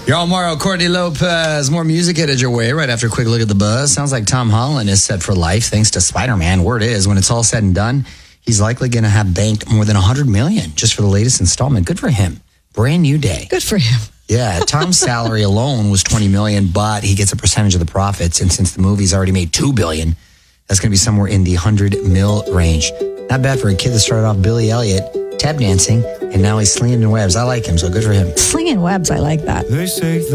You're all Mario Courtney Lopez. More music headed your way right after a quick look at the buzz. Sounds like Tom Holland is set for life thanks to Spider-Man. Word is, when it's all said and done, he's likely going to have banked more than $100 million just for the latest installment. Good for him. Brand new day. Good for him. Yeah, Tom's salary alone was $20 million, but he gets a percentage of the profits. And since the movie's already made $2 billion, that's going to be somewhere in the $100 million range. Not bad for a kid that started off Billy Elliot, tap dancing, and now he's slinging webs. I like him, so good for him. Slinging webs, I like that. They say